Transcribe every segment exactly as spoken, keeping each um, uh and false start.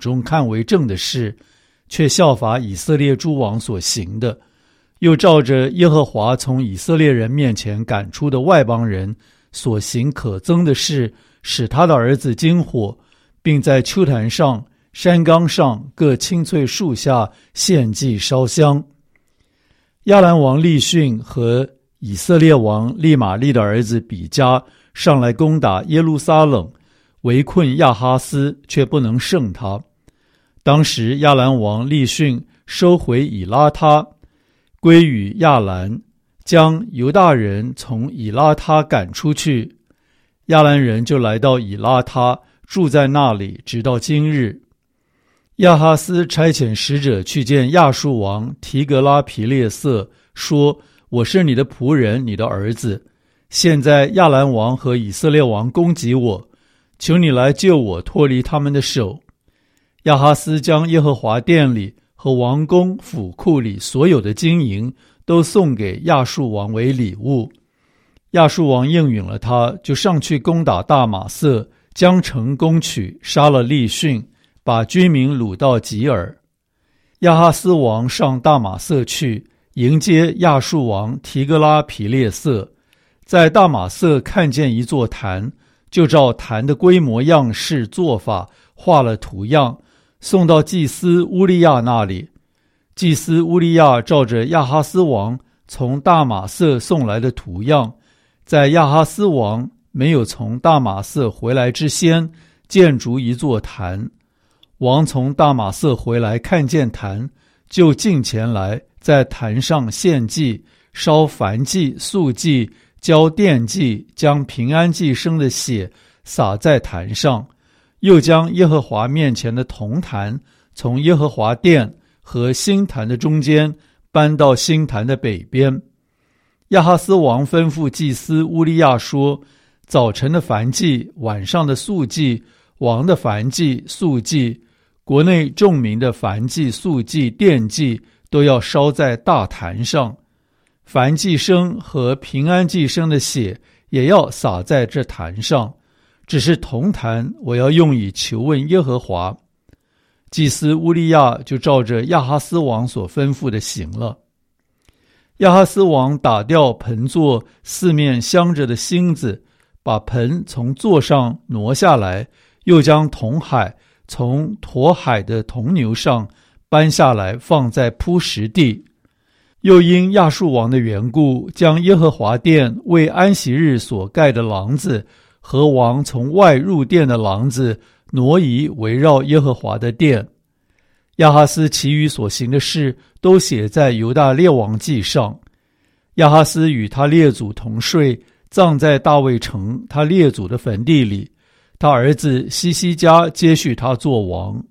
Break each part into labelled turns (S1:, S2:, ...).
S1: 中看为正的事，却效法以色列诸王所行的，又照着耶和华从以色列人面前赶出的外邦人所行可憎的事，使他的儿子经火，并在丘坛上、山冈上各青翠树下献祭烧香。亚兰王利逊和以色列王利玛利的儿子比加上来攻打耶路撒冷，围困亚哈斯，却不能胜他。当时亚兰王利逊收回以拉他，归于亚兰，将犹大人从以拉他赶出去。亚兰人就来到以拉他，住在那里，直到今日。亚哈斯差遣使者去见亚述王提格拉皮列色，说：我是你的仆人，你的儿子。现在亚兰王和以色列王攻击我，求你来救我脱离他们的手。亚哈斯将耶和华殿里和王宫府库里所有的金银都送给亚述王为礼物。亚述王应允了他，就上去攻打大马色，将城攻取，杀了利逊，把居民掳到吉尔。亚哈斯王上大马色去，迎接亚述王提格拉皮列色，在大马色看见一座坛，就照坛的规模样式做法画了图样，送到祭司乌利亚那里。祭司乌利亚照着亚哈斯王从大马色送来的图样，在亚哈斯王没有从大马色回来之先，建筑一座坛。王从大马色回来，看见坛，就近前来，在坛上献祭，烧燔祭、素祭，交奠祭，将平安祭生的血洒在坛上，又将耶和华面前的铜坛从耶和华殿和新坛的中间搬到新坛的北边。亚哈斯王吩咐祭司乌利亚说：早晨的燔祭、晚上的素祭、王的燔祭、素祭、国内众民的燔祭、素祭、奠祭都要烧在大坛上，燔祭生和平安祭生的血也要洒在这坛上，只是铜坛我要用以求问耶和华。祭司乌利亚就照着亚哈斯王所吩咐的行了。亚哈斯王打掉盆座四面镶着的星子，把盆从座上挪下来，又将铜海从驮海的铜牛上搬下来，放在铺石地。又因亚述王的缘故，将耶和华殿为安息日所盖的廊子和王从外入殿的廊子挪移，围绕耶和华的殿。亚哈斯其余所行的事都写在犹大列王记上。亚哈斯与他列祖同睡，葬在大卫城他列祖的坟地里。他儿子西西家接续他做王。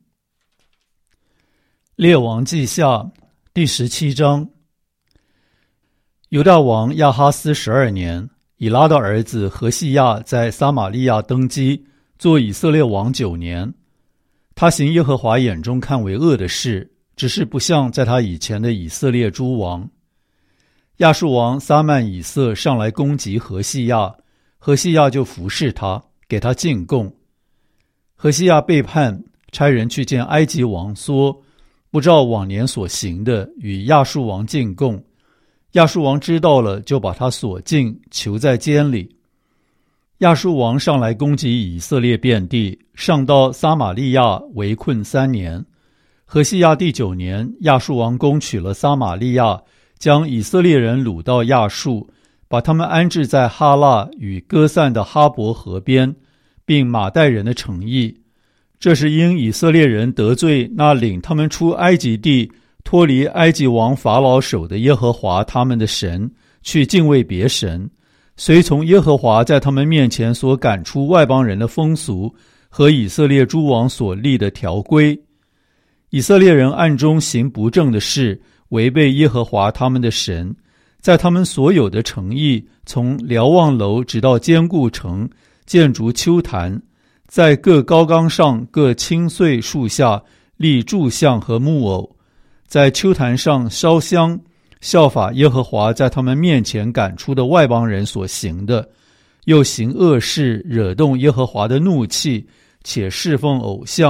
S1: 列王记下第十七章。犹大王亚哈斯十二年，以拉的儿子何西亚在撒玛利亚登基，做以色列王九年。他行耶和华眼中看为恶的事，只是不像在他以前的以色列诸王。亚述王撒曼以色上来攻击何西亚，何西亚就服侍他，给他进贡。何西亚背叛，差人去见埃及王，说不照往年所行的，与亚述王进贡。亚述王知道了，就把他锁禁，囚在监里。亚述王上来攻击以色列遍地，上到撒玛利亚，围困三年。何西亚第九年，亚述王攻取了撒玛利亚，将以色列人掳到亚述，把他们安置在哈腊与歌散的哈伯河边，并马代人的城邑。这是因以色列人得罪那领他们出埃及地脱离埃及王法老手的耶和华他们的神，去敬畏别神，随从耶和华在他们面前所赶出外邦人的风俗和以色列诸王所立的条规。以色列人暗中行不正的事，违背耶和华他们的神，在他们所有的城邑，从瞭望楼直到坚固城，建筑丘坛，在各高冈上各青穗树下立柱像和木偶，在丘坛上烧香，效法耶和华在他们面前赶出的外邦人所行的，又行恶事，惹动耶和华的怒气，且侍奉偶像，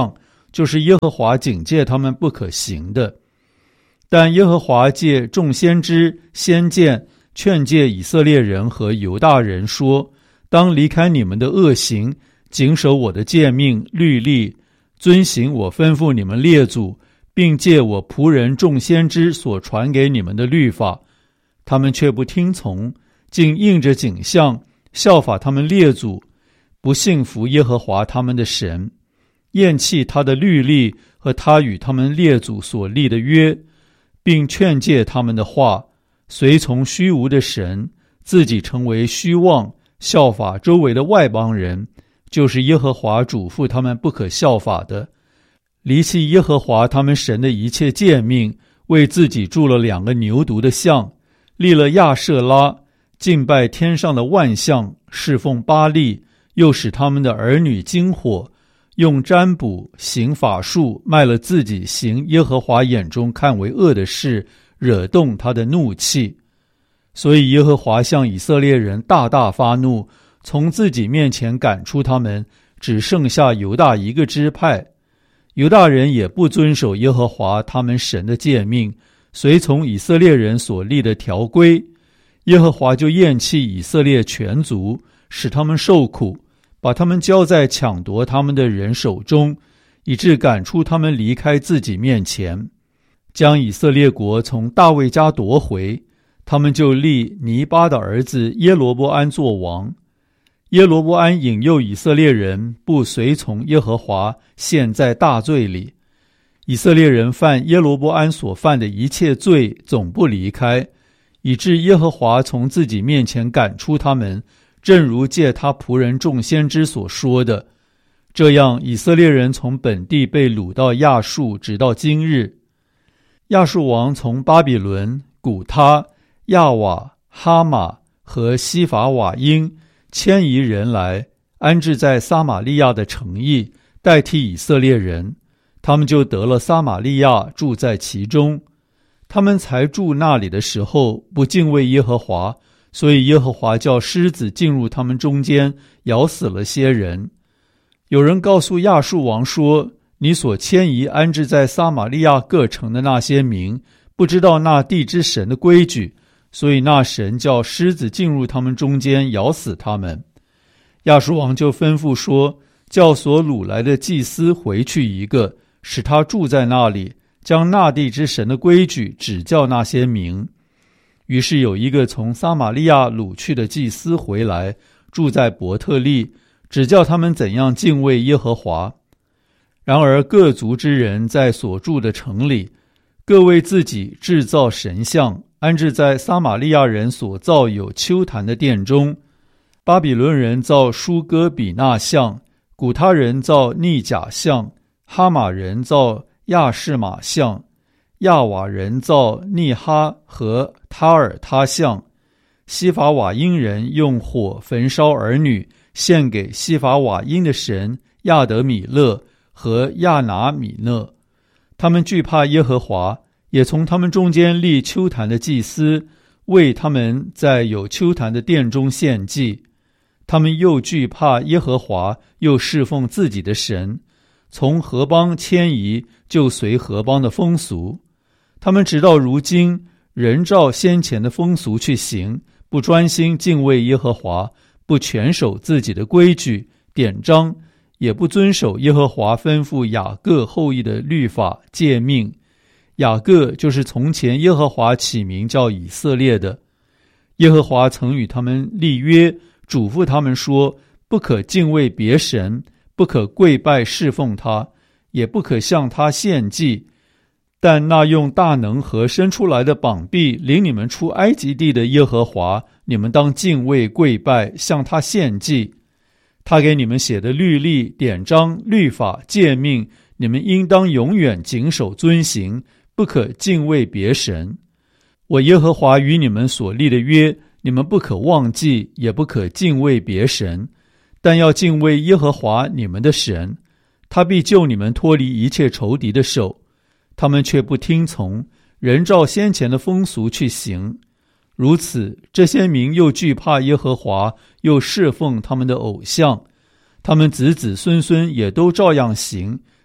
S1: 就是耶和华警戒他们不可行的。但耶和华借众先知、先见劝诫以色列人和犹大人说，当离开你们的恶行，谨守我的诫命律例，遵行我吩咐你们列祖，并借我仆人众先知所传给你们的律法。他们却不听从，竟应着景象，效法他们列祖，不信服耶和华他们的神，厌弃他的律例和他与他们列祖所立的约，并劝诫他们的话，随从虚无的神，自己成为虚妄，效法周围的外邦人，就是耶和华嘱咐他们不可效法的，离弃耶和华他们神的一切诫命，为自己铸了两个牛犊的像，立了亚舍拉，敬拜天上的万象，侍奉巴力，又使他们的儿女经火，用占卜行法术，卖了自己行耶和华眼中看为恶的事，惹动他的怒气。所以耶和华向以色列人大大发怒，从自己面前赶出他们，只剩下犹大一个支派。犹大人也不遵守耶和华他们神的诫命，随从以色列人所立的条规，耶和华就厌弃以色列全族，使他们受苦，把他们交在抢夺他们的人手中，以致赶出他们离开自己面前，将以色列国从大卫家夺回。他们就立尼巴的儿子耶罗波安做王。耶罗波安引诱以色列人不随从耶和华，陷在大罪里。以色列人犯耶罗波安所犯的一切罪，总不离开，以致耶和华从自己面前赶出他们，正如借他仆人众先知所说的。这样以色列人从本地被掳到亚述，直到今日。亚述王从巴比伦、古他、亚瓦、哈马和西法瓦因迁移人来，安置在撒玛利亚的城邑，代替以色列人。他们就得了撒玛利亚，住在其中。他们才住那里的时候，不敬畏耶和华，所以耶和华叫狮子进入他们中间，咬死了些人。有人告诉亚述王说，你所迁移安置在撒玛利亚各城的那些民，不知道那地之神的规矩，所以那神叫狮子进入他们中间，咬死他们。亚述王就吩咐说，叫所掳来的祭司回去一个，使他住在那里，将那地之神的规矩指教那些民。于是有一个从撒玛利亚掳去的祭司回来，住在伯特利，指教他们怎样敬畏耶和华。然而各族之人在所住的城里，各为自己制造神像，安置在撒玛利亚人所造有丘坛的殿中。巴比伦人造舒哥比纳像，古他人造逆甲像，哈马人造亚士玛像，亚瓦人造逆哈和他尔他像。西法瓦因人用火焚烧儿女，献给西法瓦因的神亚德米勒和亚拿米勒。他们惧怕耶和华，也从他们中间立丘坛的祭司，为他们在有丘坛的殿中献祭。他们又惧怕耶和华，又侍奉自己的神，从何邦迁移，就随何邦的风俗。他们直到如今仍照先前的风俗去行，不专心敬畏耶和华，不全守自己的规矩典章，也不遵守耶和华吩咐雅各后裔的律法诫命。雅各就是从前耶和华起名叫以色列的。耶和华曾与他们立约，嘱咐他们说，不可敬畏别神，不可跪拜侍奉他，也不可向他献祭。但那用大能和伸出来的膀臂领你们出埃及地的耶和华，你们当敬畏跪拜，向他献祭。他给你们写的律例典章律法诫命，你们应当永远谨守遵行，不可敬畏别神。我耶和华与你们所立的约，你们不可忘记，也不可敬畏别神，但要敬畏耶和华你们的神，他必救你们脱离一切仇敌的手。他们却不听从，仍照先前的风俗去行。如此，这些民又惧怕耶和华，又侍奉他们的偶像。他们子子孙孙也都照样行，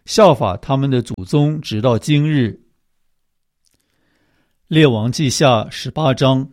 S1: 效法他们的祖宗，直到今日。列王记下十八章。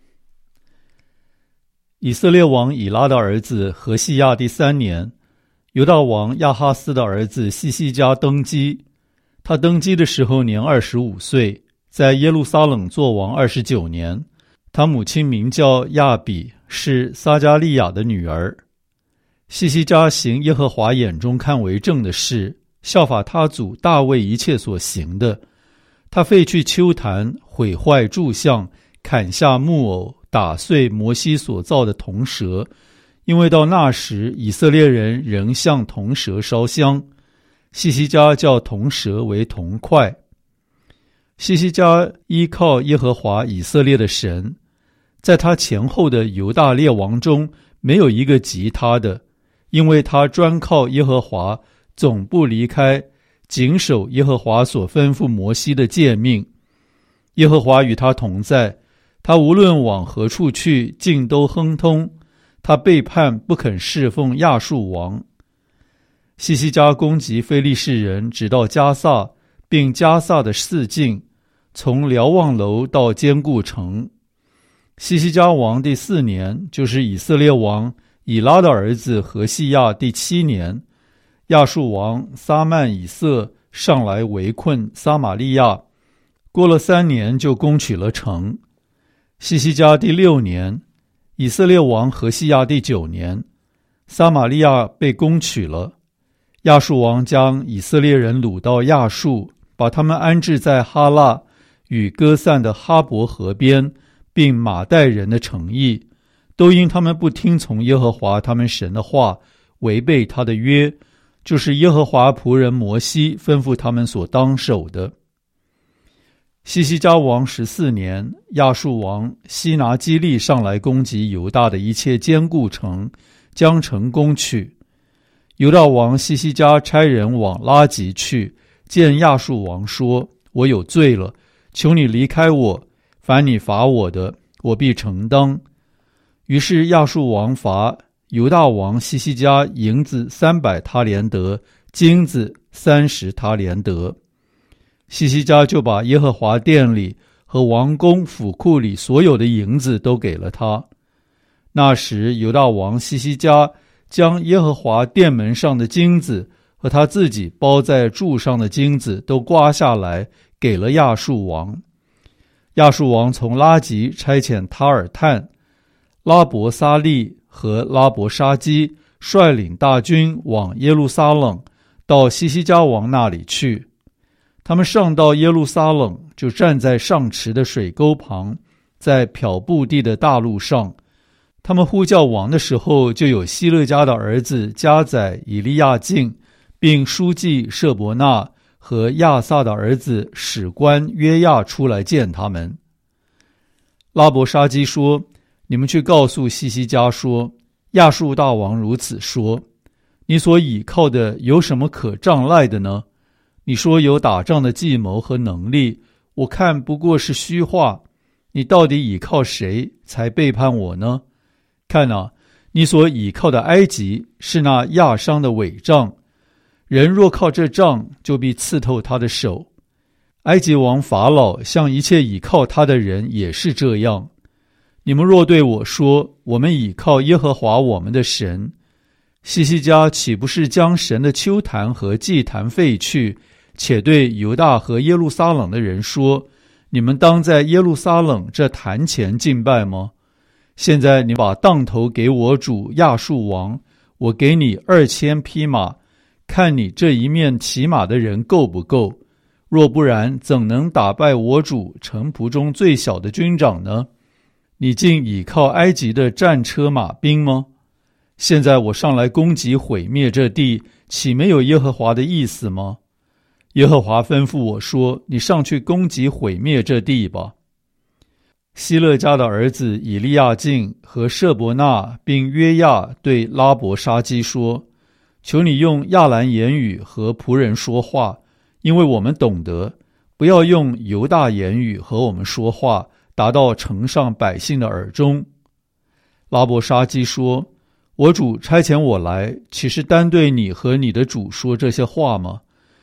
S1: 以色列王以拉的儿子何西亚第三年，犹大王亚哈斯的儿子西西家登基。他登基的时候年二十五岁，在耶路撒冷作王二十九年。他母亲名叫亚比，是撒迦利亚的女儿。西西家行耶和华眼中看为正的事，效法他祖大卫一切所行的。他废去丘坛，毁坏柱像，砍下木偶，打碎摩西所造的铜蛇，因为到那时以色列人仍向铜蛇烧香。西西家叫铜蛇为铜块。西西家依靠耶和华以色列的神，在他前后的犹大列王中没有一个及他的，因为他专靠耶和华，总不离开，谨守耶和华所吩咐摩西的诫命。耶和华与他同在，他无论往何处去，尽都亨通。他背叛不肯侍奉亚述王。西西家攻击非利士人，直到加萨，并加萨的四境，从瞭望楼到坚固城。西西家王第四年，就是以色列王以拉的儿子何西亚第七年，亚述王撒曼以色上来围困撒玛利亚，过了三年就攻取了城。西西家第六年，以色列王何西亚第九年，撒玛利亚被攻取了。亚述王将以色列人掳到亚述，把他们安置在哈拉与歌散的哈伯河边，并马代人的城邑，都因他们不听从耶和华他们神的话，违背他的约，就是耶和华仆人摩西吩咐他们所当守的。西西家王十四年，亚述王西拿基利上来攻击犹大的一切坚固城，将城攻取。犹大王西西家差人往拉吉去，见亚述王说：我有罪了，求你离开我，凡你罚我的，我必承当。于是亚述王罚犹大王西西家银子三百他连得，金子三十他连得。西西家就把耶和华殿里和王宫府库里所有的银子都给了他。那时犹大王西西家将耶和华殿门上的金子和他自己包在柱上的金子都刮下来，给了亚述王。亚述王从拉吉差遣塔尔探、拉伯撒利和拉伯沙基率领大军往耶路撒冷，到西西家王那里去。他们上到耶路撒冷，就站在上池的水沟旁，在漂布地的大路上。他们呼叫王的时候，就有希勒家的儿子加载以利亚敬，并书记舍伯纳和亚萨的儿子史官约亚出来见他们。拉伯沙基说：你们去告诉西西家说，亚述大王如此说，你所倚靠的有什么可仗赖的呢？你说有打仗的计谋和能力，我看不过是虚话。你到底倚靠谁才背叛我呢？看啊，你所倚靠的埃及是那亚商的伪杖，人若靠这杖，就必刺透他的手。埃及王法老向一切倚靠他的人也是这样。你们若对我说，我们倚靠耶和华我们的神，西西家岂不是将神的丘坛和祭坛废去，且对犹大和耶路撒冷的人说，你们当在耶路撒冷这坛前敬拜吗？现在你把当头给我主亚述王，我给你二千匹马，看你这一面骑马的人够不够？若不然，怎能打败我主臣仆中最小的军长呢？你竟倚靠埃及的战车马兵吗？现在我上来攻击毁灭这地，岂没有耶和华的意思吗？耶和华吩咐我说，你上去攻击毁灭这地吧。希勒家的儿子以利亚敬和舍伯纳并约亚对拉伯沙基说，求你用亚兰言语和仆人说话，因为我们懂得，不要用犹大言语和我们说话，达到城上百姓的耳中。拉伯沙基说，我主差遣我来，岂是单对你和你的主说这些话吗？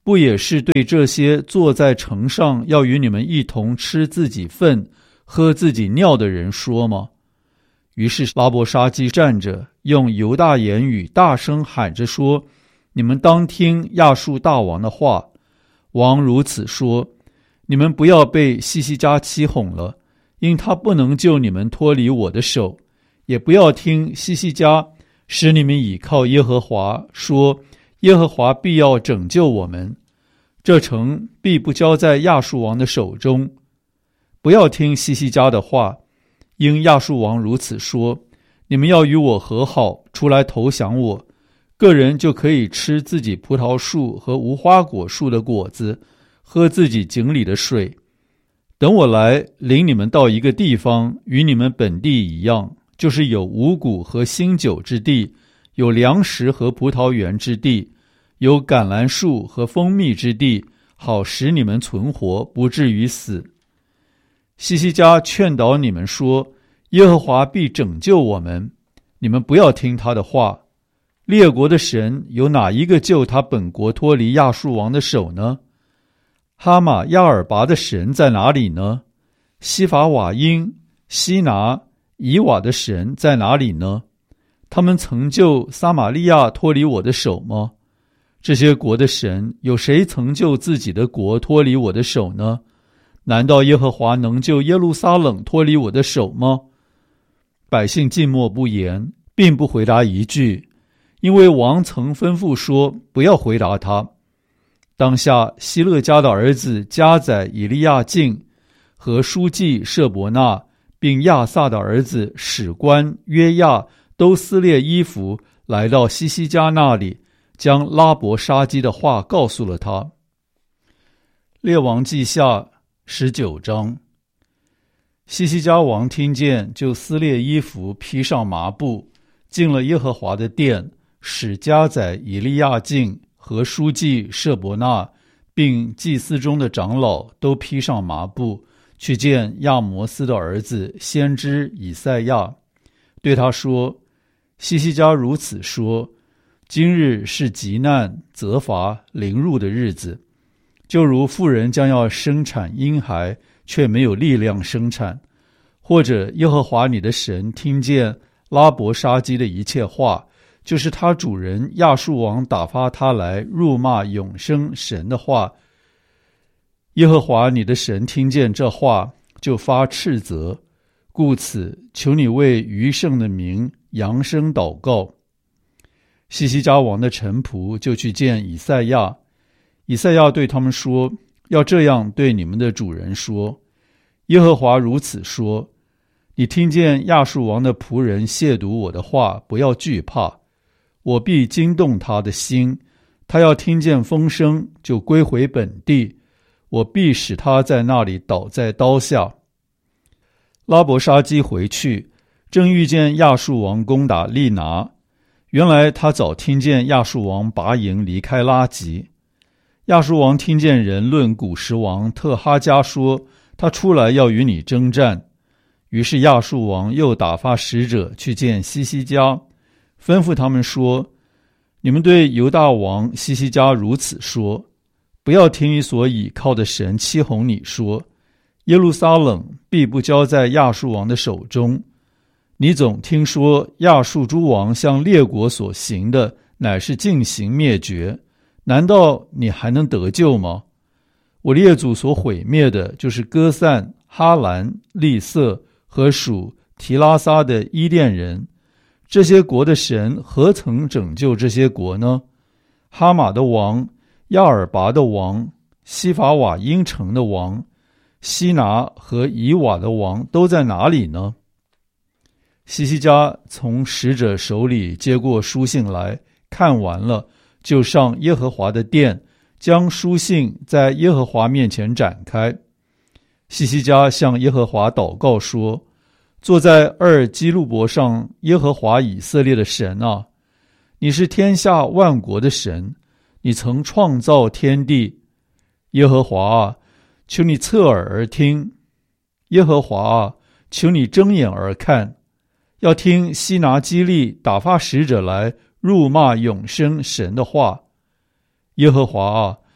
S1: 不也是对这些坐在城上要与你们一同吃自己粪、喝自己尿的人说吗？”于是拉伯沙基站着，用犹大言语大声喊着说：“你们当听亚述大王的话。王如此说：你们不要被西西家欺哄了，因他不能救你们脱离我的手；也不要听西西家使你们倚靠耶和华，说耶和华必要拯救我们，这城必不交在亚述王的手中。不要听西西家的话，因亚述王如此说：你们要与我和好，出来投降我，个人就可以吃自己葡萄树和无花果树的果子，喝自己井里的水。等我来领你们到一个地方，与你们本地一样，就是有五谷和新酒之地，有粮食和葡萄园之地，有橄榄树和蜂蜜之地，好使你们存活，不至于死。西西家劝导你们说：耶和华必拯救我们，你们不要听他的话。列国的神有哪一个救他本国脱离亚述王的手呢？哈马亚尔拔的神在哪里呢？西法瓦因、西拿、以瓦的神在哪里呢？他们曾救撒玛利亚脱离我的手吗？这些国的神有谁曾救自己的国脱离我的手呢？难道耶和华能救耶路撒冷脱离我的手吗？百姓静默不言，并不回答一句，因为王曾吩咐说不要回答他。当下希勒家的儿子加载以利亚敬和书记舍伯纳，并亚萨的儿子史官约亚都撕裂衣服，来到西西家那里，将拉伯沙基的话告诉了他。列王记下十九章。西西家王听见，就撕裂衣服，披上麻布，进了耶和华的殿，使加载以利亚敬和书记舍伯纳，并祭司中的长老都披上麻布，去见亚摩斯的儿子先知以赛亚，对他说：西西家如此说，今日是急难、责罚、凌辱的日子，就如妇人将要生产婴孩，却没有力量生产。或者耶和华你的神听见拉伯沙基的一切话，就是他主人亚述王打发他来辱骂永生神的话，耶和华你的神听见这话，就发斥责，故此求你为余剩的民扬声祷告。西西家王的臣仆就去见以赛亚，以赛亚对他们说：要这样对你们的主人说，耶和华如此说，你听见亚述王的仆人亵渎我的话，不要惧怕，我必惊动他的心，他要听见风声，就归回本地，我必使他在那里倒在刀下。拉伯沙基回去，正遇见亚述王攻打利拿，原来他早听见亚述王拔营离开拉吉。亚述王听见人论古时王特哈加说，他出来要与你征战。于是亚述王又打发使者去见西西家，吩咐他们说：你们对犹大王西西家如此说，不要听你所倚靠的神欺哄你说，耶路撒冷必不交在亚述王的手中。你总听说亚述诸王向列国所行的乃是尽行灭绝，难道你还能得救吗？我列祖所毁灭的就是歌散、哈兰、利色和属提拉撒的伊甸人，这些国的神何曾拯救这些国呢？哈马的王、亚尔拔的王、西法瓦因城的王、西拿和以瓦的王都在哪里呢？西西家从使者手里接过书信来，看完了，就上耶和华的殿，将书信在耶和华面前展开。西西家向耶和华祷告说：坐在二基路伯上耶和华以色列的神啊，你是天下万国的神，你曾创造天地。耶和华啊，求你侧耳而听，耶和华啊，求你睁眼而看，要听西拿基利打发使者来辱骂永生神的话。耶和华啊，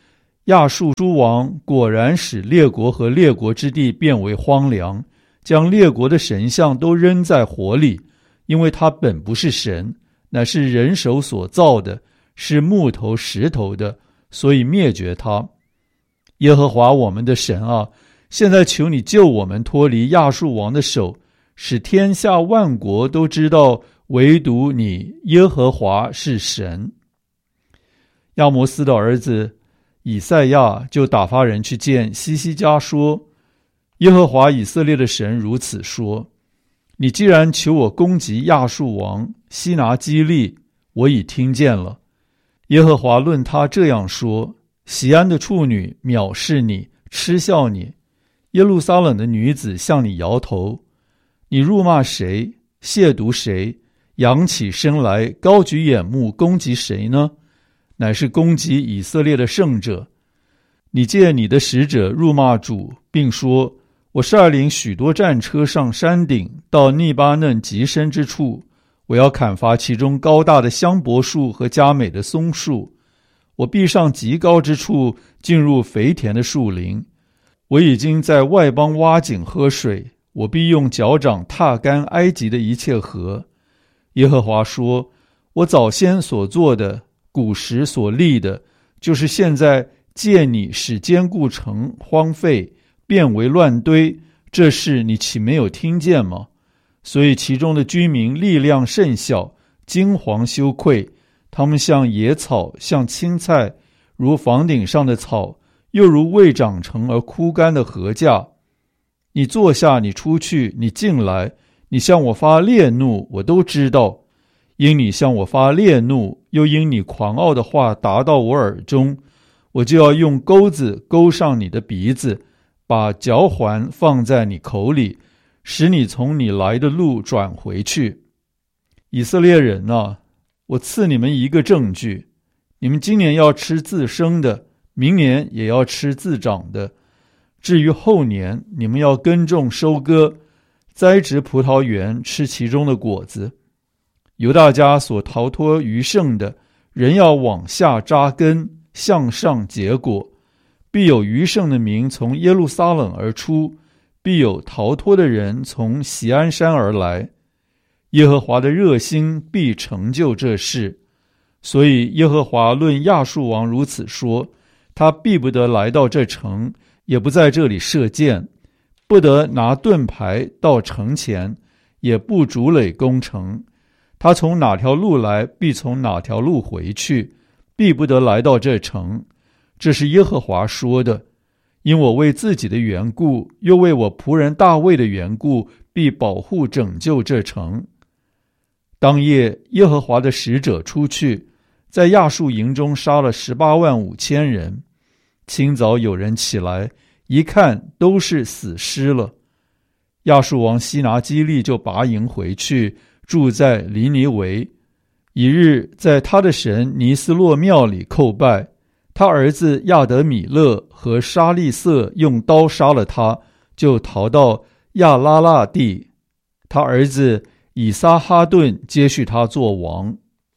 S1: 亚述诸王果然使列国和列国之地变为荒凉，将列国的神像都扔在火里，因为他本不是神，乃是人手所造的，是木头石头的，所以灭绝他。耶和华我们的神啊，现在求你救我们脱离亚述王的手，使天下万国都知道唯独你耶和华是神。亚摩斯的儿子以赛亚就打发人去见西西家说，耶和华以色列的神如此说，你既然求我攻击亚述王西拿基利，我已听见了。耶和华论他这样说，锡安的处女藐视你，嗤笑你，耶路撒冷的女子向你摇头。你辱骂谁，亵渎谁，扬起身来，高举眼目，攻击谁呢？乃是攻击以色列的圣者。你借你的使者辱骂主，并说，我率领许多战车上山顶，到利巴嫩极深之处，我要砍伐其中高大的香柏树和佳美的松树。我必上极高之处，进入肥田的树林。我已经在外邦挖井喝水，我必用脚掌踏干埃及的一切河。耶和华说，我早先所做的，古时所立的，就是现在借你使坚固城荒废，变为乱堆，这事你岂没有听见吗？所以其中的居民力量甚小，惊惶羞愧，他们像野草，像青菜，如房顶上的草，又如未长成而枯干的禾稼。你坐下，你出去，你进来，你向我发烈怒，我都知道。因你向我发烈怒，又因你狂傲的话达到我耳中，我就要用钩子钩上你的鼻子，把嚼环放在你口里，使你从你来的路转回去。以色列人啊，我赐你们一个证据，你们今年要吃自生的，明年也要吃自长的。至于后年，你们要耕种收割，栽植葡萄园，吃其中的果子。犹大家所逃脱余剩的，人要往下扎根，向上结果。必有余剩的民从耶路撒冷而出，必有逃脱的人从锡安山而来。耶和华的热心必成就这事。所以耶和华论亚述王如此说，他必不得来到这城，也不在这里射箭，不得拿盾牌到城前，也不筑垒攻城。他从哪条路来，必从哪条路回去，必不得来到这城。这是耶和华说的。因我为自己的缘故，又为我仆人大卫的缘故，必保护拯救这城。当夜，耶和华的使者出去，在亚述营中杀了十八万五千人。清早有人起来，一看都是死尸了。亚述王西拿基利就拔营回去，住在黎尼维，一日在他的神尼斯洛庙里叩拜。他儿子亚德米勒和沙利瑟用刀杀了他，就逃到亚拉腊地。他儿子以撒哈顿接续他做王。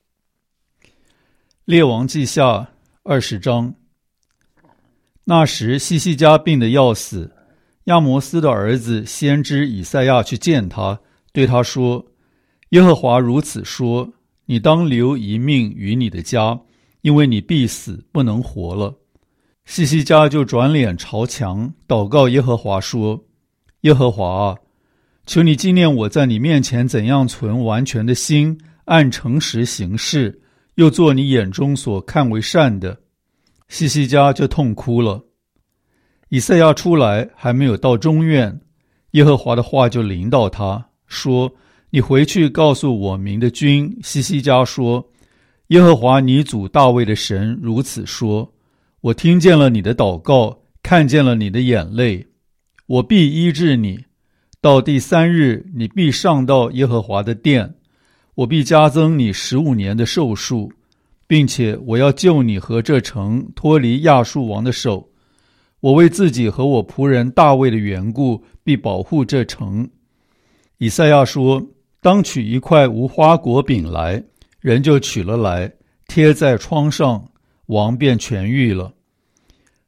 S1: 列王记下二十章。那时西西家病得要死，亚摩斯的儿子先知以赛亚去见他，对他说，耶和华如此说，你当留一命于你的家，因为你必死，不能活了。西西家就转脸朝墙，祷告耶和华说，耶和华啊，求你纪念我在你面前怎样存完全的心，按诚实行事，又做你眼中所看为善的。西西家就痛哭了。以赛亚出来，还没有到中院，耶和华的话就临到他，说，你回去告诉我民的君西西家说，耶和华你祖大卫的神如此说，我听见了你的祷告，看见了你的眼泪，我必医治你。到第三日，你必上到耶和华的殿，我必加增你十五年的寿数，并且我要救你和这城脱离亚述王的手。我为自己和我仆人大卫的缘故，必保护这城。以赛亚说，当取一块无花果饼来，人就取了来，贴在窗上，王便痊愈了。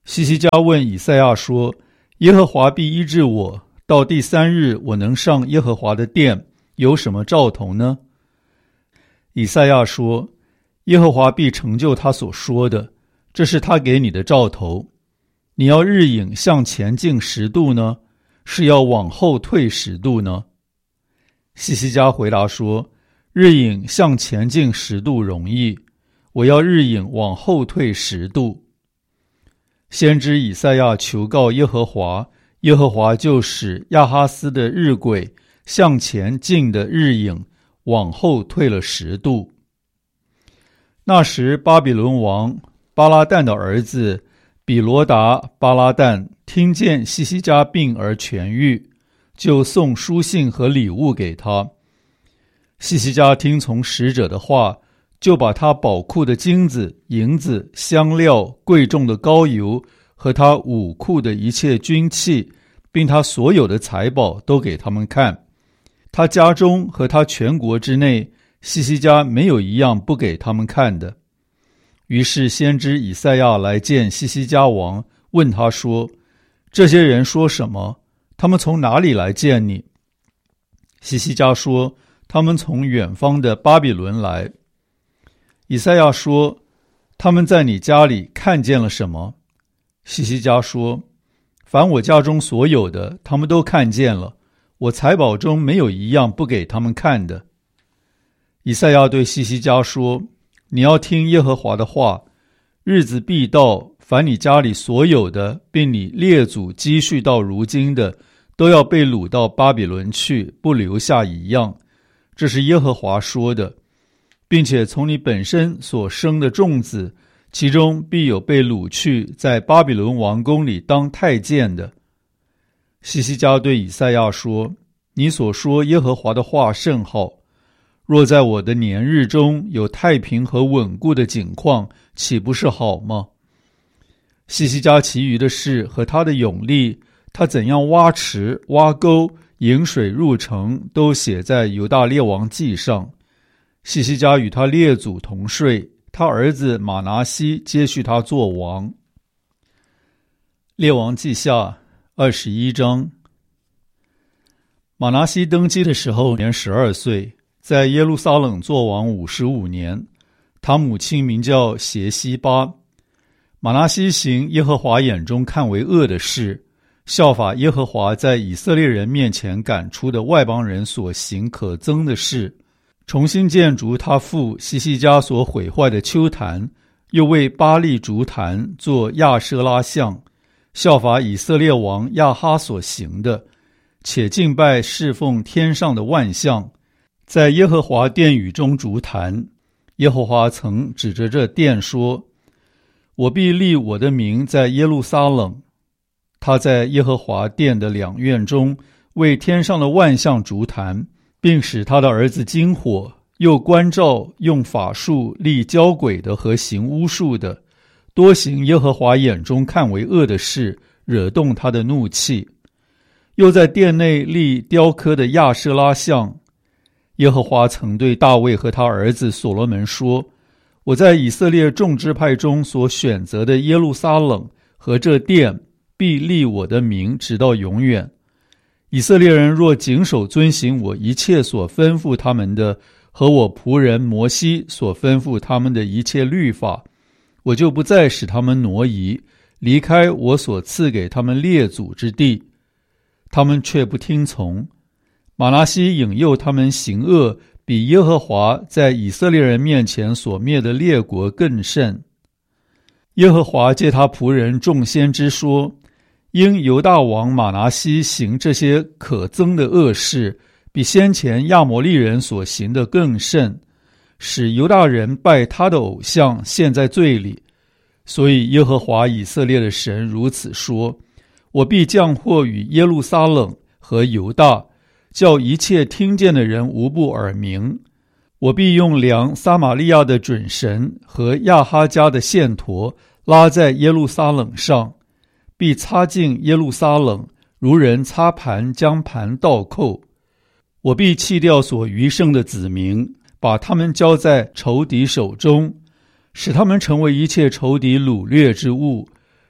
S1: 西西家问以赛亚说：耶和华必医治我，到第三日我能上耶和华的殿，有什么兆头呢？以赛亚说：耶和华必成就他所说的，这是他给你的兆头。你要日影向前进十度呢，是要往后退十度呢？西西家回答说：日影向前进十度容易，我要日影往后退十度。先知以赛亚求告耶和华，耶和华就使亚哈斯的日晷向前进的日影往后退了十度。那时巴比伦王巴拉旦的儿子比罗达巴拉旦听见西西家病而痊愈，就送书信和礼物给他。西西家听从使者的话，就把他宝库的金子、银子、香料、贵重的膏油和他武库的一切军器，并他所有的财宝都给他们看。他家中和他全国之内，西西家没有一样不给他们看的。于是先知以赛亚来见西西家王，问他说：这些人说什么？他们从哪里来见你？西西家说：他们从远方的巴比伦来。以赛亚说：他们在你家里看见了什么？西西家说：凡我家中所有的，他们都看见了，我财宝中没有一样不给他们看的。以赛亚对西西家说：你要听耶和华的话，日子必到，凡你家里所有的，并你列祖积蓄到如今的，都要被掳到巴比伦去，不留下一样。这是耶和华说的，并且从你本身所生的众子，其中必有被掳去，在巴比伦王宫里当太监的。西西家对以赛亚说：你所说耶和华的话甚好，若在我的年日中有太平和稳固的景况，岂不是好吗？西西家其余的事和他的勇力，他怎样挖池、挖沟、引水入城，都写在犹大列王记上。西西家与他列祖同睡，他儿子马拿西接续他做王。列王记下二十一章。马拿西登基的时候年十二岁，在耶路撒冷作王五十五年。他母亲名叫协西巴。马拿西行耶和华眼中看为恶的事，效法耶和华在以色列人面前赶出的外邦人所行可憎的事，重新建筑他父西西家所毁坏的丘坛，又为巴力筑坛做亚舍拉像，效法以色列王亚哈所行的，且敬拜侍奉天上的万象，在耶和华殿宇中筑坛。耶和华曾指着这殿说：我必立我的名在耶路撒冷。他在耶和华殿的两院中为天上的万象筑坛，并使他的儿子经火，又关照用法术立交鬼的和行巫术的，多行耶和华眼中看为恶的事，惹动他的怒气。又在殿内立雕刻的亚舍拉像。耶和华曾对大卫和他儿子所罗门说：我在以色列众支派中所选择的耶路撒冷和这殿，必立我的名直到永远。以色列人若谨守遵行我一切所吩咐他们的，和我仆人摩西所吩咐他们的一切律法，我就不再使他们挪移，离开我所赐给他们列祖之地。他们却不听从。马拿西引诱他们行恶，比耶和华在以色列人面前所灭的列国更甚。耶和华借他仆人众先知说：因犹大王马拿西行这些可憎的恶事，比先前亚摩利人所行的更甚，使犹大人拜他的偶像，陷在罪里。所以耶和华以色列的神如此说：我必降祸于耶路撒冷和犹大，叫一切听见的人无不耳鸣。我必用量撒玛利亚的准绳和亚哈家的线砣拉在耶路撒冷上，必擦净耶路撒冷，如人擦盘将盘倒扣。我必弃掉所余剩的子民，把他们交在仇敌手中，使他们成为一切仇敌掳掠之物，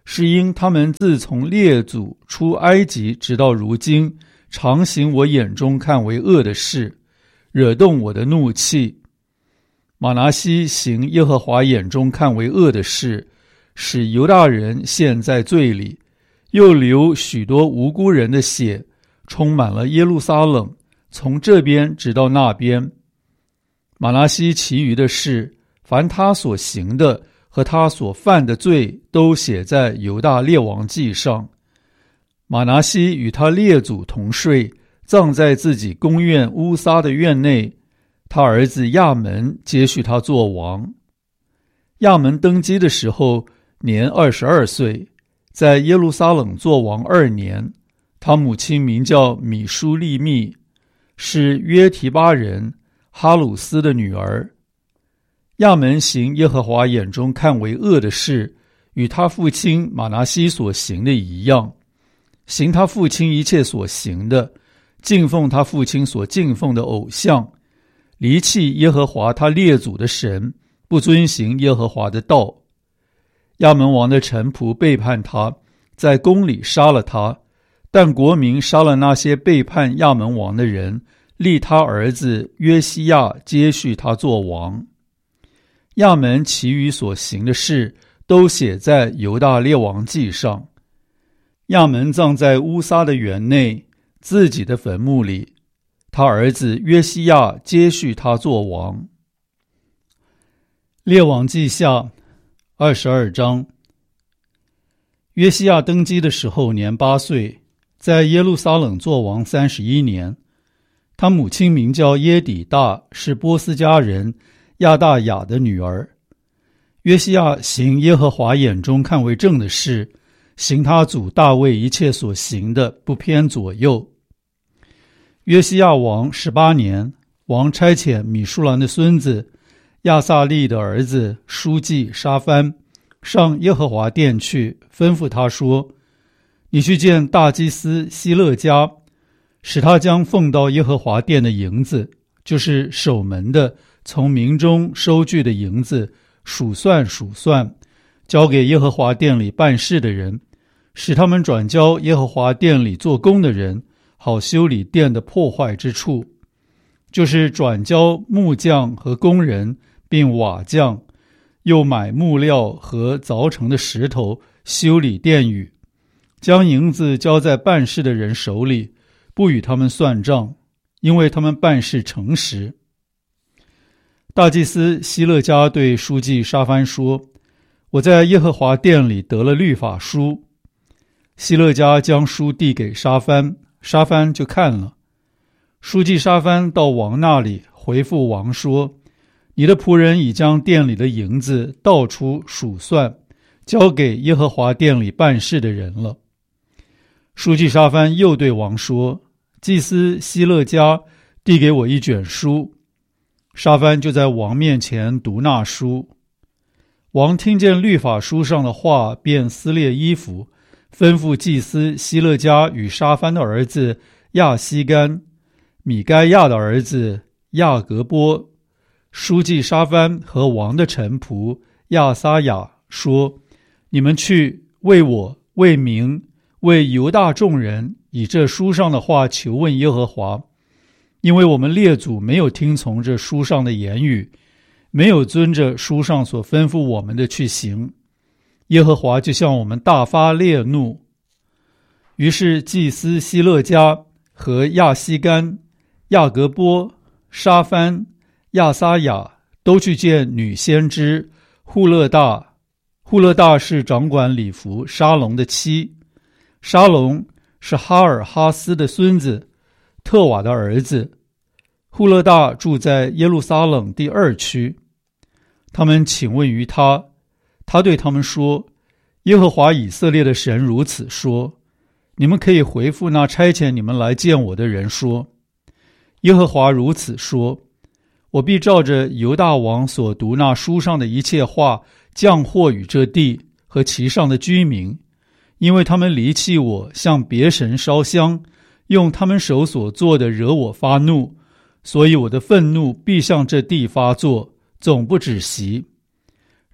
S1: 是因他们自从列祖出埃及直到如今，常行我眼中看为恶的事，惹动我的怒气。玛拿西行耶和华眼中看为恶的事，使犹大人陷在罪里，又流许多无辜人的血，充满了耶路撒冷，从这边直到那边。玛拿西其余的事，凡他所行的和他所犯的罪，都写在犹大列王记上。玛拿西与他列祖同睡，葬在自己宫院乌撒的院内。他儿子亚门接续他做王。亚门登基的时候年二十二岁，在耶路撒冷做王二年。他母亲名叫米舒利密，是约提巴人哈鲁斯的女儿。亚门行耶和华眼中看为恶的事，与他父亲玛拿西所行的一样，行他父亲一切所行的，敬奉他父亲所敬奉的偶像，离弃耶和华他列祖的神，不遵行耶和华的道。亚门王的臣仆背叛他，在宫里杀了他，但国民杀了那些背叛亚门王的人，立他儿子约西亚接续他做王。亚门其余所行的事，都写在犹大列王记上。亚门葬在乌撒的园内，自己的坟墓里。他儿子约西亚接续他做王。列王记下二十二章。约西亚登基的时候年八岁，在耶路撒冷做王三十一年。他母亲名叫耶底大，是波斯家人亚大雅的女儿。约西亚行耶和华眼中看为正的事，行他祖大卫一切所行的，不偏左右。约西亚王十八年，王差遣米舒兰的孙子亚撒利的儿子书记沙番上耶和华殿去，吩咐他说：你去见大祭司希勒家，使他将奉到耶和华殿的银子，就是守门的从民中收据的银子，数算数算，交给耶和华殿里办事的人，使他们转交耶和华殿里做工的人，好修理殿的破坏之处，就是转交木匠和工人，并瓦匠，又买木料和凿成的石头，修理殿宇，将银子交在办事的人手里，不与他们算账，因为他们办事诚实。大祭司希勒家对书记沙番说：我在耶和华殿里得了律法书。希勒家将书递给沙番，沙番就看了。书记沙番到王那里，回复王说：你的仆人已将殿里的银子倒出数算，交给耶和华殿里办事的人了。书记沙番又对王说：祭司希勒家递给我一卷书。沙番就在王面前读那书。王听见律法书上的话，便撕裂衣服，吩咐祭司希勒家与沙番的儿子亚西干、米该亚的儿子亚格波、书记沙番和王的臣仆亚撒雅说：你们去为我、为民、为犹大众人，以这书上的话求问耶和华，因为我们列祖没有听从这书上的言语，没有遵着书上所吩咐我们的去行，耶和华就向我们大发烈怒。于是祭司希勒家和亚西干、亚格波、沙番、亚撒雅都去见女先知户勒大。户勒大是掌管礼服沙龙的妻，沙龙是哈尔哈斯的孙子，特瓦的儿子。户勒大住在耶路撒冷第二区。他们请问于他，他对他们说：耶和华以色列的神如此说，你们可以回复那差遣你们来见我的人说：耶和华如此说，我必照着犹大王所读那书上的一切话，降祸与这地和其上的居民，因为他们离弃我，向别神烧香，用他们手所做的惹我发怒，所以我的愤怒必向这地发作，总不止息。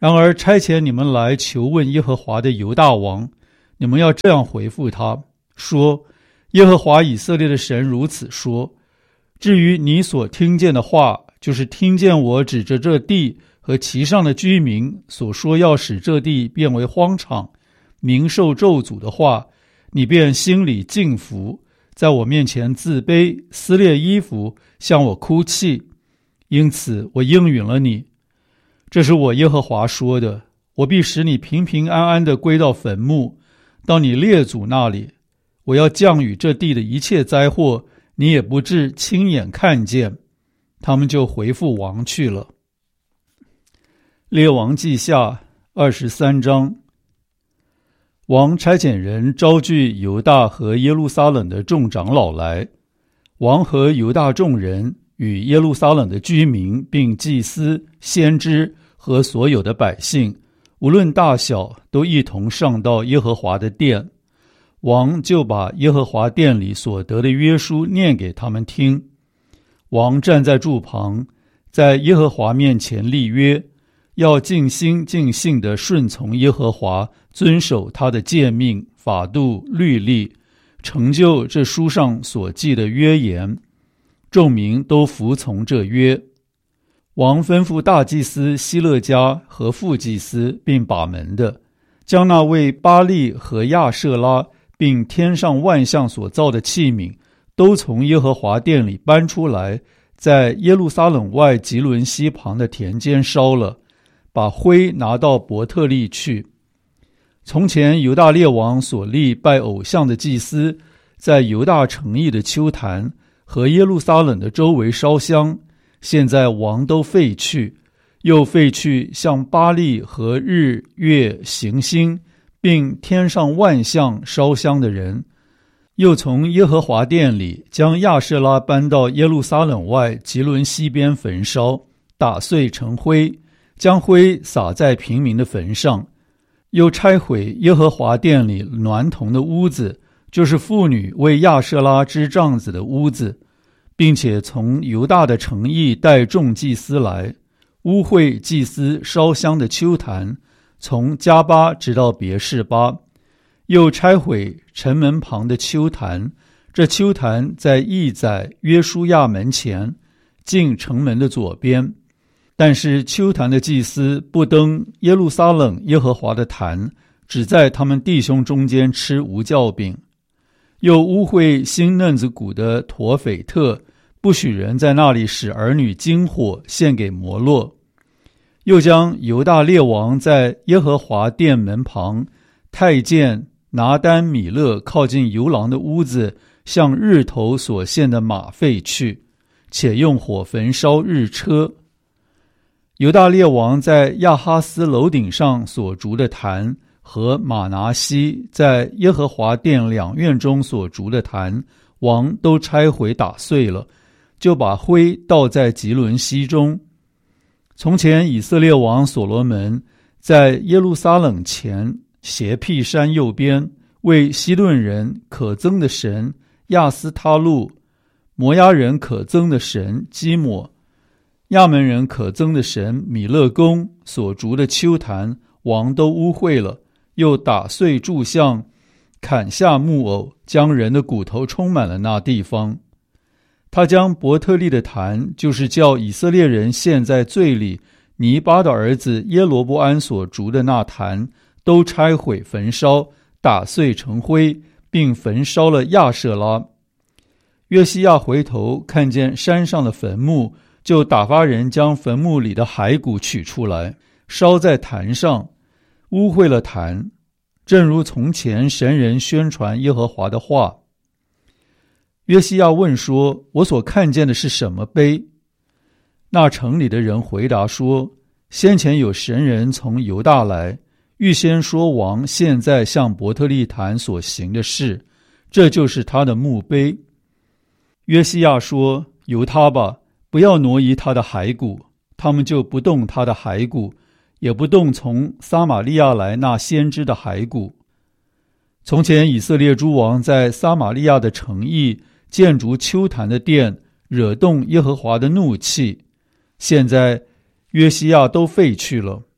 S1: 然而差遣你们来求问耶和华的犹大王，你们要这样回复他，说：耶和华以色列的神如此说，至于你所听见的话，就是听见我指着这地和其上的居民所说要使这地变为荒场，民受咒诅的话，你便心里敬服，在我面前自卑，撕裂衣服，向我哭泣，因此我应允了你。这是我耶和华说的，我必使你平平安安地归到坟墓，到你列祖那里。我要降雨这地的一切灾祸，你也不至亲眼看见。他们就回复王去了。列王记下二十三章。王差遣人招聚犹大和耶路撒冷的众长老来，王和犹大众人与耶路撒冷的居民，并祭司、先知和所有的百姓，无论大小，都一同上到耶和华的殿。王就把耶和华殿里所得的约书念给他们听。王站在柱旁，在耶和华面前立约，要尽心尽性地顺从耶和华，遵守他的诫命、法度、律例，成就这书上所记的约言。众民都服从这约。王吩咐大祭司希勒家和副祭司并把门的，将那为巴力和亚舍拉并天上万象所造的器皿都从耶和华殿里搬出来，在耶路撒冷外吉伦西旁的田间烧了，把灰拿到伯特利去。从前犹大列王所立拜偶像的祭司，在犹大城邑的丘坛和耶路撒冷的周围烧香，现在王都废去，又废去向巴力和日月行星并天上万象烧香的人，又从耶和华殿里将亚舍拉搬到耶路撒冷外吉伦西边焚烧，打碎成灰，将灰撒在平民的坟上。又拆毁耶和华殿里娈童的屋子，就是妇女为亚舍拉织帐子的屋子，并且从犹大的城邑带众祭司来，污秽祭司烧香的丘坛，从加巴直到别是巴。又拆毁城门旁的丘坛，这丘坛在邑宰约书亚门前，进城门的左边。但是丘坛的祭司不登耶路撒冷耶和华的坛，只在他们弟兄中间吃无酵饼。又污秽新嫩子谷的陀斐特，不许人在那里使儿女经火献给摩洛。又将犹大列王在耶和华殿门旁太监拿丹米勒靠近游廊的屋子，向日头所献的马废去，且用火焚烧日车。犹大列王在亚哈斯楼顶上所筑的坛，和马拿西在耶和华殿两院中所筑的坛，王都拆毁打碎了，就把灰倒在吉伦西中。从前以色列王所罗门在耶路撒冷前斜僻山右边，为西顿人可憎的神亚斯他路，摩押人可憎的神基抹，亚门人可憎的神米勒公所筑的丘坛，王都污秽了，又打碎柱像，砍下木偶，将人的骨头充满了那地方。他将伯特利的坛，就是叫以色列人陷在罪里尼巴的儿子耶罗波安所筑的那坛，都拆毁焚烧，打碎成灰，并焚烧了亚舍拉。约西亚回头看见山上的坟墓，就打发人将坟墓里的骸骨取出来，烧在坛上，污秽了坛，正如从前神人宣传耶和华的话。约西亚问说：我所看见的是什么碑？那城里的人回答说：先前有神人从犹大来，预先说王现在向伯特利坛所行的事，这就是他的墓碑。约西亚说：由他吧，不要挪移他的骸骨。他们就不动他的骸骨，也不动从撒玛利亚来那先知的骸骨。从前以色列诸王在撒玛利亚的城邑建筑丘坛的殿，惹动耶和华的怒气，现在约西亚都废去了。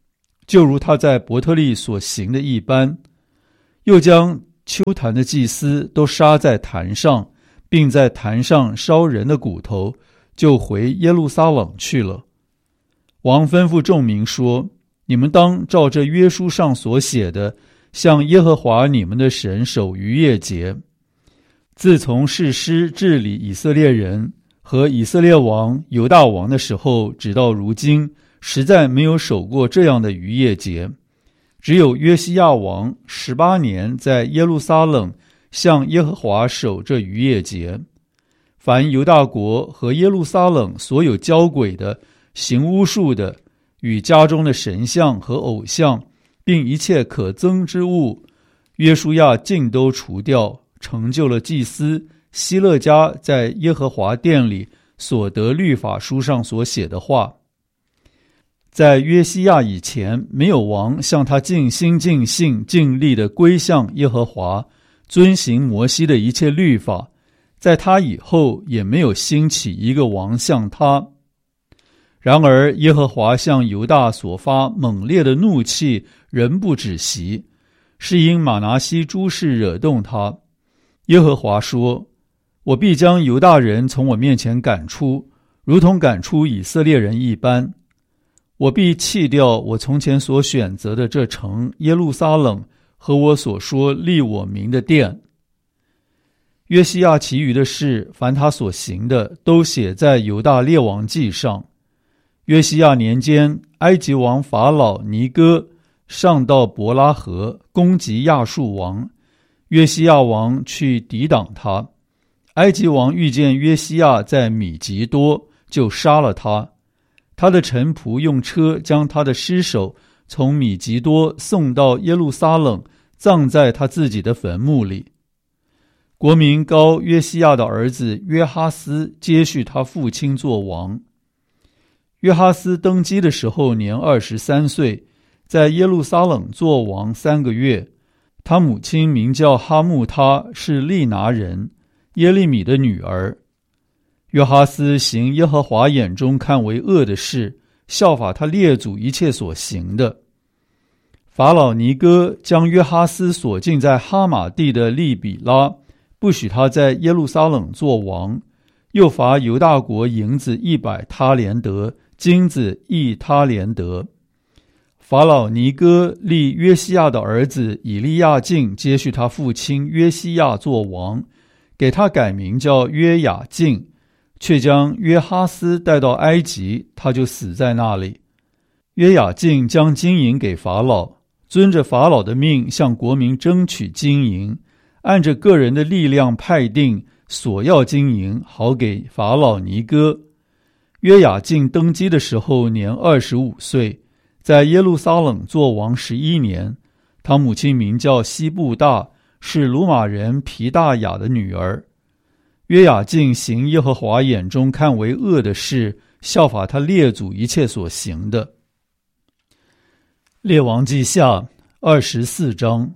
S1: 就如他在伯特利所行的一般，又将丘坛的祭司都杀在坛上，并在坛上烧人的骨头，就回耶路撒冷去了。王吩咐众民说：你们当照这约书上所写的，向耶和华你们的神守逾越节。自从士师治理以色列人和以色列王犹大王的时候，直到如今，实在没有守过这样的逾越节。只有约西亚王十八年在耶路撒冷向耶和华守这逾越节。凡犹大国和耶路撒冷所有交鬼的、行巫术的、与家中的神像和偶像，并一切可憎之物，约书亚尽都除掉，成就了祭司希勒家在耶和华殿里所得律法书上所写的话。在约西亚以前，没有王向他尽心尽性尽力地归向耶和华，遵行摩西的一切律法。在他以后，也没有兴起一个王像他。然而耶和华向犹大所发猛烈的怒气仍不止息，是因玛拿西诸事惹动他。耶和华说：我必将犹大人从我面前赶出，如同赶出以色列人一般。我必弃掉我从前所选择的这城耶路撒冷和我所说立我名的殿。约西亚其余的事，凡他所行的，都写在犹大列王记上。约西亚年间，埃及王法老尼哥上到伯拉河，攻击亚述王。约西亚王去抵挡他。埃及王遇见约西亚在米吉多，就杀了他。他的臣仆用车将他的尸首从米吉多送到耶路撒冷，葬在他自己的坟墓里。国民膏约西亚的儿子约哈斯接续他父亲做王。约哈斯登基的时候年二十三岁，在耶路撒冷做王三个月。他母亲名叫哈木他，是利拿人，耶利米的女儿。约哈斯行耶和华眼中看为恶的事，效法他列祖一切所行的。法老尼哥将约哈斯锁禁在哈马地的利比拉，不许他在耶路撒冷做王，又罚犹大国银子一百他连得，金子一他连得。法老尼哥立约西亚的儿子以利亚敬接续他父亲约西亚做王，给他改名叫约雅敬，却将约哈斯带到埃及，他就死在那里。约雅敬将金银给法老，遵着法老的命向国民争取金银，按着个人的力量派定索要金银，好给法老尼哥。约雅敬登基的时候年二十五岁，在耶路撒冷做王十一年。他母亲名叫西布大，是鲁玛人皮大雅的女儿。约雅敬行耶和华眼中看为恶的事，效法他列祖一切所行的。列王记下二十四章。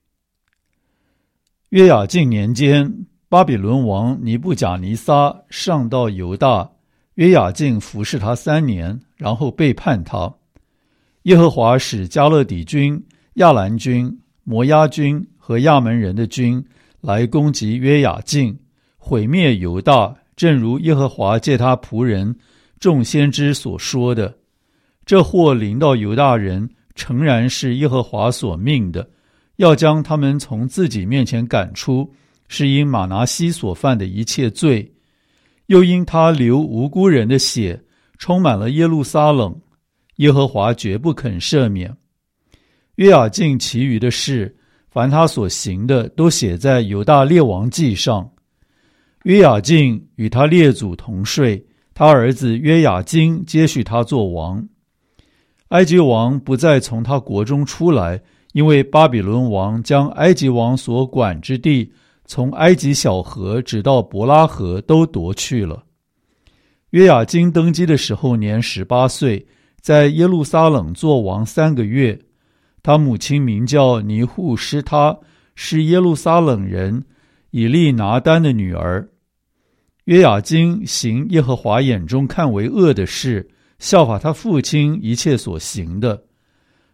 S1: 约雅敬年间，巴比伦王尼布甲尼撒上到犹大，约雅敬服侍他三年，然后背叛他。耶和华使加勒底军、亚兰军、摩押军和亚门人的军来攻击约雅敬，毁灭犹大，正如耶和华借他仆人众先知所说的。这祸临到犹大人，诚然是耶和华所命的，要将他们从自己面前赶出，是因玛拿西所犯的一切罪，又因他流无辜人的血，充满了耶路撒冷，耶和华绝不肯赦免。约雅敬其余的事，凡他所行的，都写在犹大列王记上。约雅敬与他列祖同睡，他儿子约雅斤接续他做王。埃及王不再从他国中出来，因为巴比伦王将埃及王所管之地，从埃及小河直到伯拉河都夺去了。约雅斤登基的时候年十八岁，在耶路撒冷做王三个月。他母亲名叫尼户施他，是耶路撒冷人以利拿单的女儿。约雅斤行耶和华眼中看为恶的事，效法他父亲一切所行的。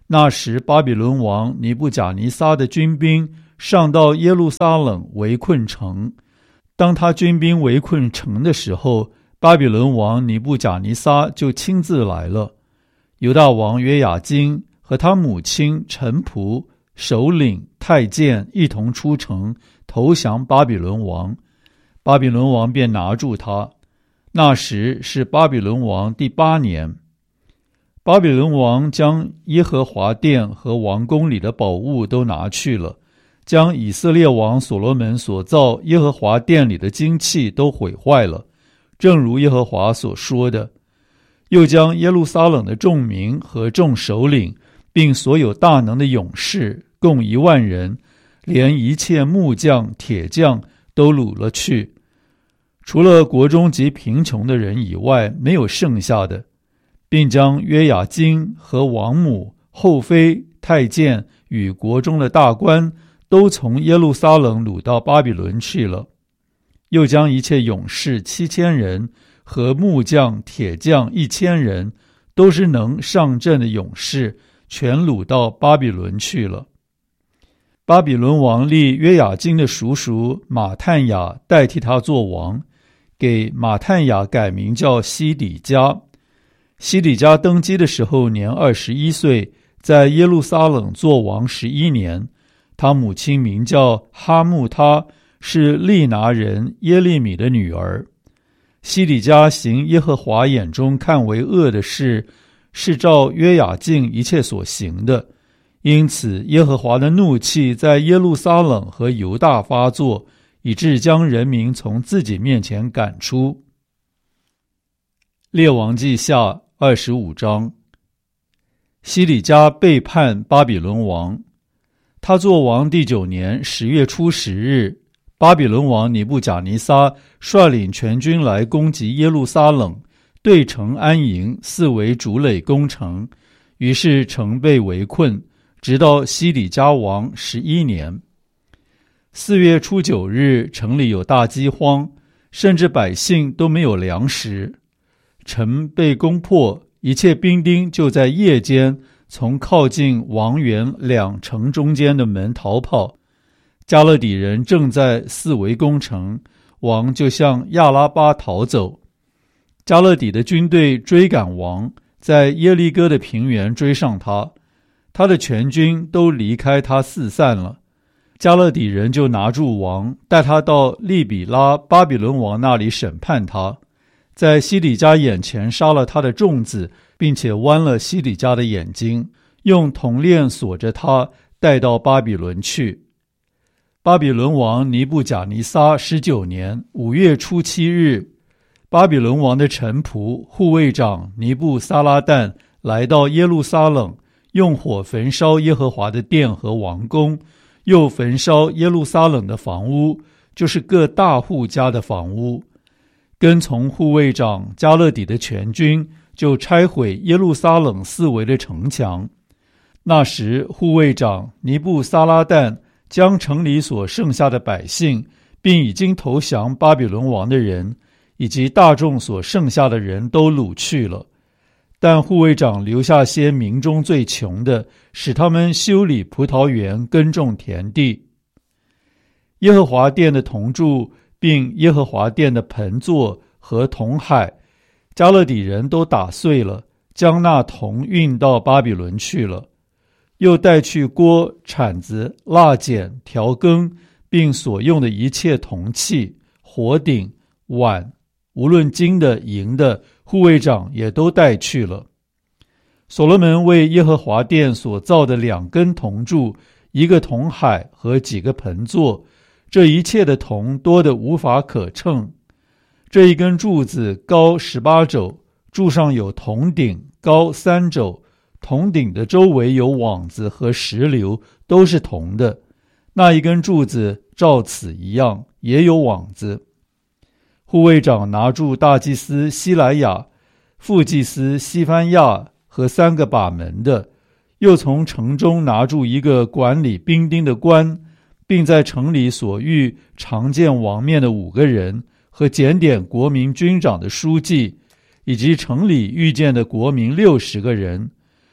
S1: 那时巴比伦王尼布甲尼撒的军兵上到耶路撒冷围困城，当他军兵围困城的时候，巴比伦王尼布甲尼撒就亲自来了。犹大王约雅斤和他母亲、臣仆、首领、太监一同出城投降巴比伦王，巴比伦王便拿住他。那时是巴比伦王第八年。巴比伦王将耶和华殿和王宫里的宝物都拿去了，将以色列王所罗门所造耶和华殿里的金器都毁坏了，正如耶和华所说的。又将耶路撒冷的众民和众首领，并所有大能的勇士，共一万人，连一切木匠、铁匠都掳了去，除了国中极贫穷的人以外，没有剩下的，并将约雅斤和王母、后妃、太监与国中的大官都从耶路撒冷掳到巴比伦去了。又将一切勇士七千人和木匠、铁匠一千人，都是能上阵的勇士，全掳到巴比伦去了。巴比伦王立约雅斤的叔叔马探雅代替他做王，给马探雅改名叫西底家。西底家登基的时候年二十一岁，在耶路撒冷做王十一年。他母亲名叫哈木他，是利拿人耶利米的女儿。西底家行耶和华眼中看为恶的事，是照约雅斤一切所行的，因此耶和华的怒气在耶路撒冷和犹大发作，以致将人民从自己面前赶出。列王记下二十五章。西底家背叛巴比伦王。他做王第九年十月初十日，巴比伦王尼布甲尼撒率领全军来攻击耶路撒冷，对城安营，四围筑垒攻城，于是城被围困，直到西底家王十一年。四月初九日，城里有大饥荒，甚至百姓都没有粮食。城被攻破，一切兵丁就在夜间从靠近王园两城中间的门逃跑。加勒底人正在四围攻城，王就向亚拉巴逃走。加勒底的军队追赶王，在耶利哥的平原追上他，他的全军都离开他四散了。加勒底人就拿住王，带他到利比拉巴比伦王那里审判他，在西底家眼前杀了他的众子，并且剜了西底家的眼睛，用铜链锁着他，带到巴比伦去。巴比伦王尼布甲尼撒十九年五月初七日，巴比伦王的臣仆护卫长尼布撒拉旦来到耶路撒冷，用火焚烧耶和华的殿和王宫，又焚烧耶路撒冷的房屋，就是各大户家的房屋。跟从护卫长加勒底的全军就拆毁耶路撒冷四围的城墙。那时护卫长尼布撒拉旦将城里所剩下的百姓，并已经投降巴比伦王的人，以及大众所剩下的人都掳去了。但护卫长留下些民中最穷的，使他们修理葡萄园，耕种田地。耶和华殿的铜柱，并耶和华殿的盆座和铜海，加勒底人都打碎了，将那铜运到巴比伦去了。又带去锅、铲子、蜡剪、调羹，并所用的一切铜器、火鼎、碗，无论金的、银的，护卫长也都带去了。所罗门为耶和华殿所造的两根铜柱，一个铜海和几个盆座，这一切的铜多得无法可称。这一根柱子高十八肘，柱上有铜顶，高三肘，铜顶的周围有网子和石榴，都是铜的。那一根柱子照此一样，也有网子。护卫长拿住大祭司西莱亚、副祭司西番亚和三个把门的，又从城中拿住一个管理兵丁的官，并在城里所遇常见王面的五个人，和检点国民军长的书记，以及城里遇见的国民六十个人。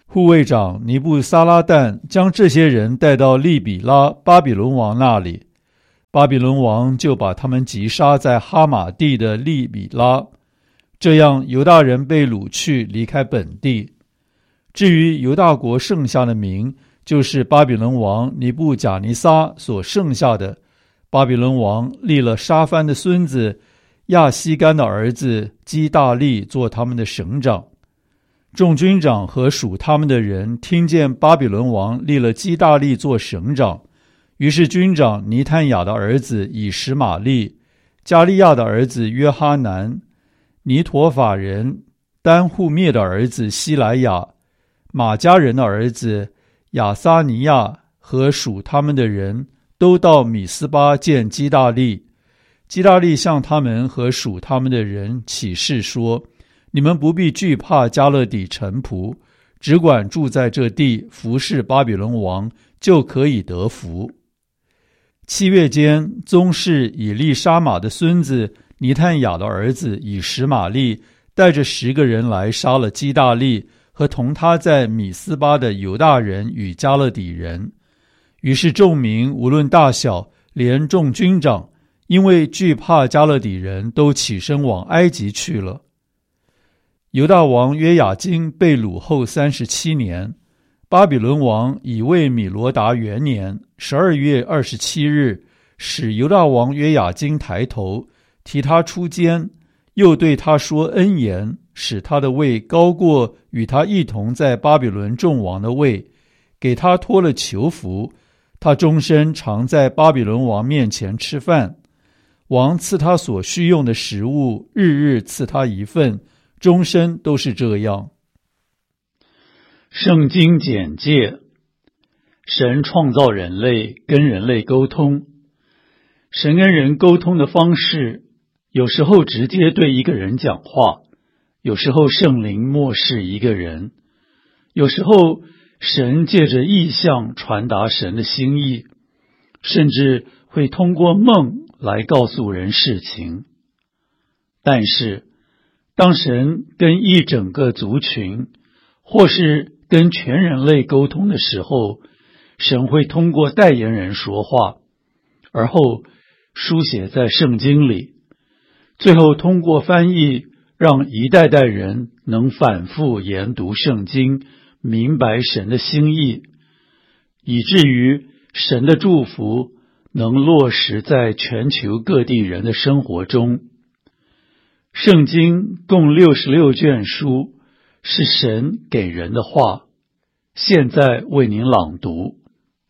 S1: 护卫长尼布撒拉旦将这些人带到利比拉巴比伦王那里，巴比伦王就把他们击杀在哈马地的利比拉，这样犹大人被掳去，离开本地。至于犹大国剩下的民，就是巴比伦王尼布甲尼撒所剩下的。巴比伦王立了沙番的孙子亚西干的儿子基大利做他们的省长。众军长和属他们的人听见巴比伦王立了基大利做省长，于是军长尼探雅的儿子以实玛利、加利亚的儿子约哈南、尼陀法人丹户灭的儿子希莱亚、马加人的儿子亚撒尼亚和属他们的人都到米斯巴见基大利。基大利向他们和属他们的人起誓说：你们不必惧怕加勒底臣仆，只管住在这地服侍巴比伦王，就可以得福。七月间，宗室以利沙玛的孙子尼探雅的儿子以实玛利带着十个人来杀了基大利和同他在米斯巴的犹大人与加勒底人。于是众民无论大小，连众军长，因为惧怕加勒底人，都起身往埃及去了。犹大王约雅斤被掳后三十七年，巴比伦王以为米罗达元年十二月二十七日，使犹大王约雅斤抬头，提他出监，又对他说恩言，使他的位高过与他一同在巴比伦众王的位，给他脱了囚服。他终身常在巴比伦王面前吃饭，王赐他所需用的食物，日日赐他一份，终身都是这样。圣经简介：神创造人类，跟人类沟通。神跟人沟通的方式，有时候直接对一个人讲话，有时候圣灵默示一个人，有时候神借着意象传达神的心意，甚至会通过梦来告诉人事情。但是当神跟一整个族群，或是跟全人类沟通的时候，神会通过代言人说话，而后书写在圣经里，最后通过翻译，让一代代人能反复研读圣经，明白神的心意，以至于神的祝福能落实在全球各地人的生活中。圣经共六十六卷书，是神给人的话，现在为您朗读。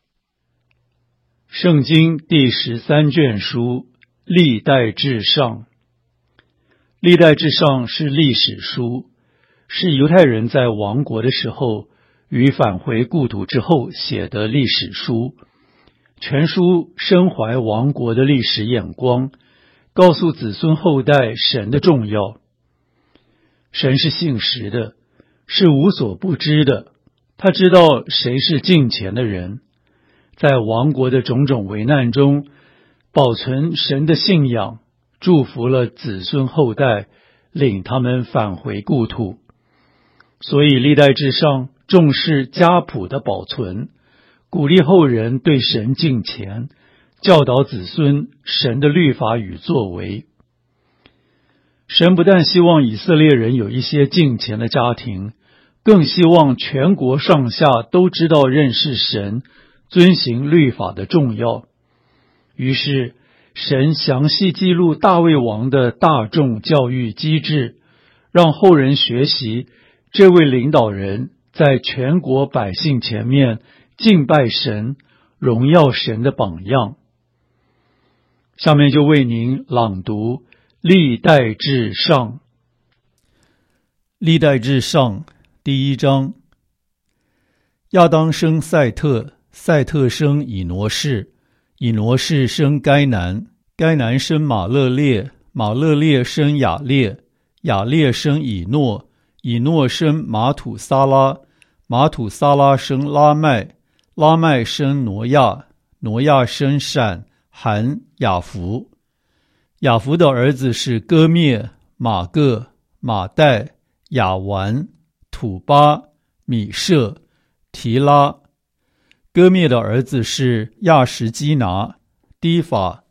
S1: 圣经第十三卷书，历代志上。历代志上是历史书，是犹太人在亡国的时候与返回故土之后写的历史书。全书深怀亡国的历史眼光，告诉子孙后代神的重要。神是信实的，是无所不知的，他知道谁是敬虔的人。在亡国的种种危难中，保存神的信仰，祝福了子孙后代，领他们返回故土。所以历代志上重视家谱的保存，鼓励后人对神敬虔，教导子孙神的律法与作为。神不但希望以色列人有一些敬虔的家庭，更希望全国上下都知道认识神，遵行律法的重要。于是神详细记录大卫王的大众教育机制，让后人学习这位领导人在全国百姓前面敬拜神、荣耀神的榜样。下面就为您朗读历代志上。历代志上第一章。亚当生赛特，赛特生以挪士，以挪士生该南，该南生马勒列，马勒列生雅列，雅列生以诺，以诺生马土撒拉，马土撒拉生拉麦，拉麦生挪亚，挪亚生闪、含、雅弗。雅弗的儿子是歌灭、马各、马代、雅完、土巴、 米舍、提拉。歌灭的儿子是亚什基拿、低法、